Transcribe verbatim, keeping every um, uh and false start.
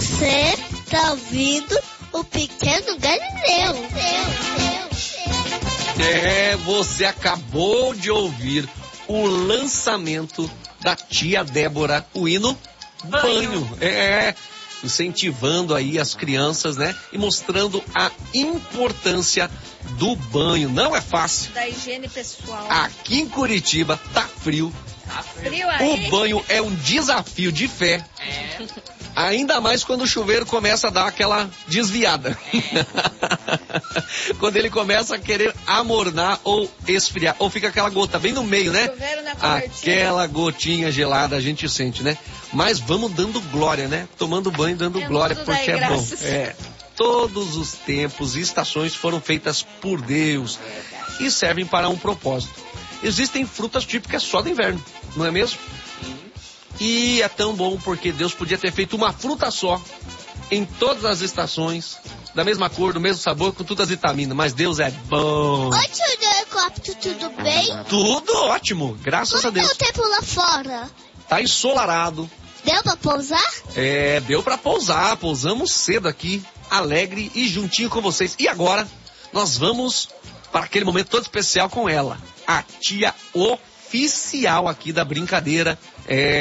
Você tá ouvindo o Pequeno Galileu. É, você acabou de ouvir o lançamento da tia Débora, o hino Banho. Banho. É, incentivando aí as crianças, né? E mostrando a importância do banho. Não é fácil. Da higiene pessoal. Aqui em Curitiba tá frio. Tá frio aí. O banho é um desafio de fé. É. Ainda mais quando o chuveiro começa a dar aquela desviada. Quando ele começa a querer amornar ou esfriar. Ou fica aquela gota bem no meio, né? Chuveiro na cobertinha. Aquela gotinha gelada a gente sente, né? Mas vamos dando glória, né? Tomando banho, dando é glória, porque é bom. É. Todos os tempos e estações foram feitas por Deus e servem para um propósito. Existem frutas típicas só do inverno, não é mesmo? E é tão bom porque Deus podia ter feito uma fruta só, em todas as estações, da mesma cor, do mesmo sabor, com todas as vitaminas. Mas Deus é bom. Oi, tio do helicóptero, tudo bem? Tudo ótimo, graças Como a Deus. Como é o tempo lá fora? Tá ensolarado. Deu pra pousar? É, deu pra pousar. Pousamos cedo aqui, alegre e juntinho com vocês. E agora, nós vamos para aquele momento todo especial com ela, a tia oficial aqui da brincadeira. É...